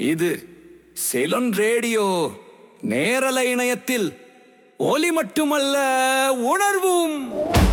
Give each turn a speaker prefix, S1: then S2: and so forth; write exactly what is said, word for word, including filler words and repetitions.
S1: இது செலன் ரேடியோ நேரலை இணையத்தில் ஒலி மட்டுமல்ல, உணர்வும்.